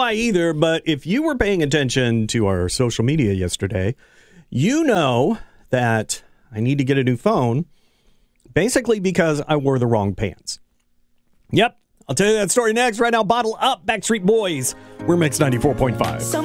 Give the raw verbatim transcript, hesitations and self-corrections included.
why either, but if you were paying attention to our social media yesterday, you know that I need to get a new phone, basically because I wore the wrong pants. Yep, I'll tell you that story next. Right now, bottle up, Backstreet Boys. We're Mix ninety-four point five.